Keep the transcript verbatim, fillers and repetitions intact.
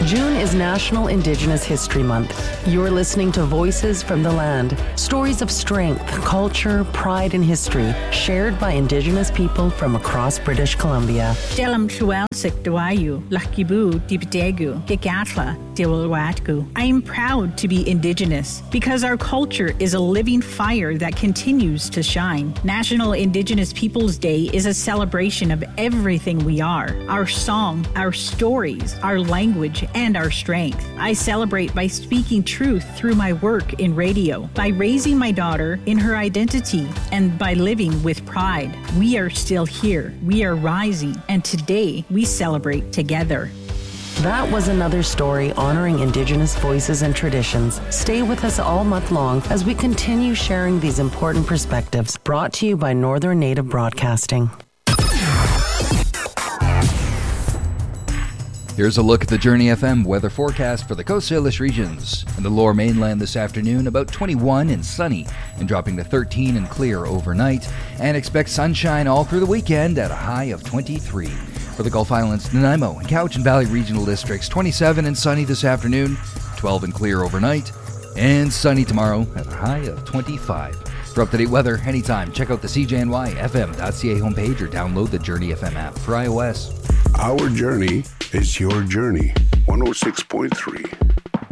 June is National Indigenous History Month. You're listening to Voices from the Land, stories of strength, culture, pride, and history shared by Indigenous people from across British Columbia. I'm proud to be Indigenous because our culture is a living fire that continues to shine. National Indigenous Peoples Day is a celebration of everything we are, our song, our stories, our language, and our strength. I celebrate by speaking truth through my work in radio, by raising my daughter in her identity, and by living with pride. We are still here. We are rising, and today we celebrate together. That was another story honoring Indigenous voices and traditions. Stay with us all month long as we continue sharing these important perspectives, brought to you by Northern Native Broadcasting. Here's a look at the Journey F M weather forecast for the Coast Salish regions. In the Lower Mainland this afternoon, about twenty-one and sunny, and dropping to thirteen and clear overnight. And expect sunshine all through the weekend at a high of twenty-three. For the Gulf Islands, Nanaimo and Cowichan Valley regional districts, twenty-seven and sunny this afternoon, twelve and clear overnight, and sunny tomorrow at a high of twenty-five. For up-to-date weather anytime, check out the C J N Y F M dot C A homepage or download the Journey F M app for iOS. Our journey is your journey. one oh six point three